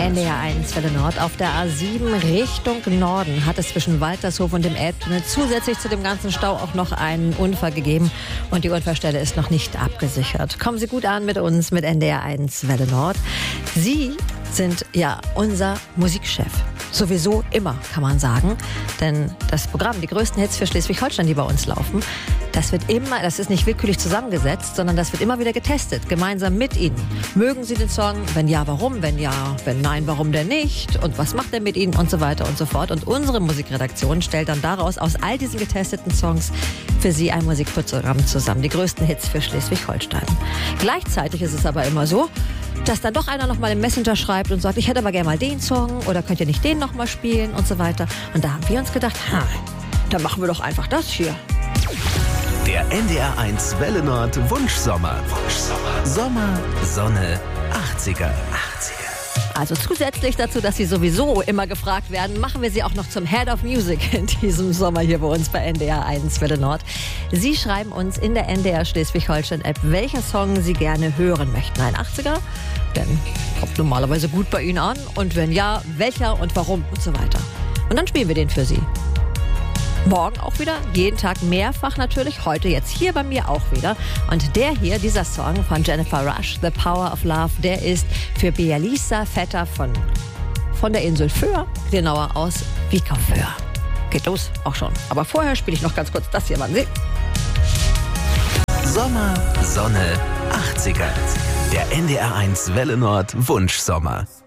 NDR1 Welle Nord. Auf der A7 Richtung Norden hat es zwischen Waltershof und dem Elbtunnel zusätzlich zu dem ganzen Stau auch noch einen Unfall gegeben. Und die Unfallstelle ist noch nicht abgesichert. Kommen Sie gut an mit uns, mit NDR1 Welle Nord. Sie sind ja unser Musikchef. Sowieso immer, kann man sagen. Denn das Programm, die größten Hits für Schleswig-Holstein, die bei uns laufen, das ist nicht willkürlich zusammengesetzt, sondern das wird immer wieder getestet, gemeinsam mit Ihnen. Mögen Sie den Song? Wenn ja, warum? Wenn ja, wenn nein, warum denn nicht? Und was macht er mit Ihnen? Und so weiter und so fort. Und unsere Musikredaktion stellt dann daraus, aus all diesen getesteten Songs, für Sie ein Musikprogramm zusammen. Die größten Hits für Schleswig-Holstein. Gleichzeitig ist es aber immer so, dass dann doch einer nochmal im Messenger schreibt und sagt, ich hätte aber gerne mal den Song oder könnt ihr nicht den nochmal spielen und so weiter. Und da haben wir uns gedacht, dann machen wir doch einfach das hier. Der NDR1 Welle Nord Wunschsommer. Sommer, Sonne, 80er. Also zusätzlich dazu, dass Sie sowieso immer gefragt werden, machen wir Sie auch noch zum Head of Music in diesem Sommer hier bei uns bei NDR1 Welle Nord. Sie schreiben uns in der NDR Schleswig-Holstein-App, welcher Song Sie gerne hören möchten. Ein 80er? Denn kommt normalerweise gut bei Ihnen an. Und wenn ja, welcher und warum und so weiter. Und dann spielen wir den für Sie. Morgen auch wieder, jeden Tag mehrfach natürlich, heute jetzt hier bei mir auch wieder. Und dieser Song von Jennifer Rush, The Power of Love, der ist für Bialisa Vetter von der Insel Föhr, genauer aus Wiekau-Föhr. Geht los, auch schon. Aber vorher spiele ich noch ganz kurz das hier, warten Sie. Sommer, Sonne, 80er. Der NDR1 Welle Nord Wunschsommer.